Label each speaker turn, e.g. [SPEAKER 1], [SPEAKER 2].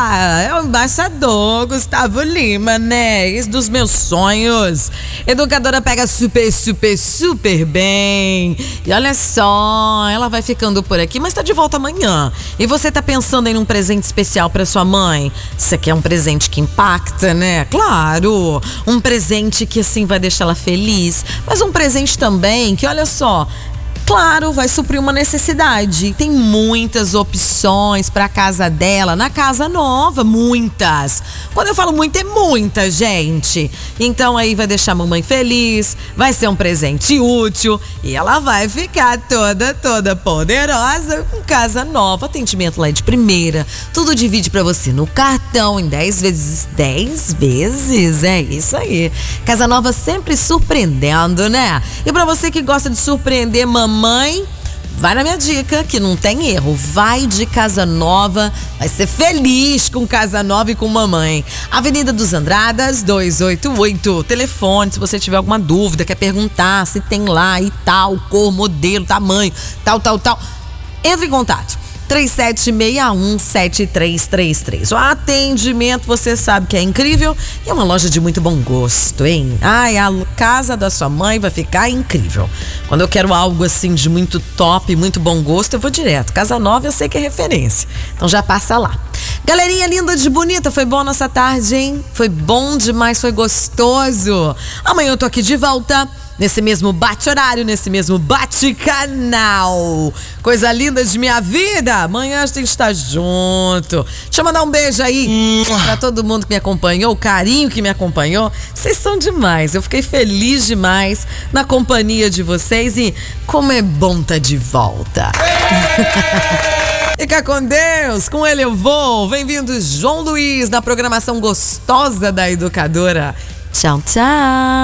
[SPEAKER 1] é o embaixador Gustavo Lima, né? Esse dos meus sonhos. Educadora pega super bem. E olha só, ela vai ficando por aqui, mas tá de volta amanhã. E você tá pensando em um presente especial pra sua mãe? Você quer um presente que impacta, né? Claro! Um presente que assim vai deixar ela feliz. Mas um presente também que, olha só, claro, vai suprir uma necessidade. Tem muitas opções para a casa dela, na casa nova, muitas. Quando eu falo muito, é muita, gente. Então aí vai deixar a mamãe feliz, vai ser um presente útil e ela vai ficar toda poderosa com casa nova. Atendimento lá é de primeira, tudo divide para você no cartão em 10 vezes. 10 vezes? É isso aí. Casa nova sempre surpreendendo, né? E para você que gosta de surpreender mamãe, vai na minha dica, que não tem erro. Vai de casa nova, vai ser feliz com casa nova e com mamãe. Avenida dos Andradas, 288. Telefone, se você tiver alguma dúvida, quer perguntar se tem lá e tal, cor, modelo, tamanho, tal. Entre em contato. 3761-7333. O atendimento, você sabe que é incrível e é uma loja de muito bom gosto, hein? Ai, a casa da sua mãe vai ficar incrível. Quando eu quero algo assim de muito top, muito bom gosto, eu vou direto. Casa nova eu sei que é referência, então já passa lá. Galerinha linda de bonita, foi bom nossa tarde, hein? Foi bom demais, foi gostoso. Amanhã eu tô aqui de volta, nesse mesmo bate-horário, nesse mesmo bate-canal. Coisa linda de minha vida. Amanhã a gente está junto. Deixa eu mandar um beijo aí pra todo mundo que me acompanhou, o carinho que me acompanhou. Vocês são demais. Eu fiquei feliz demais na companhia de vocês e como é bom tá de volta. Fica com Deus, com ele eu vou. Bem-vindo, João Luiz, na programação gostosa da Educadora. Tchau.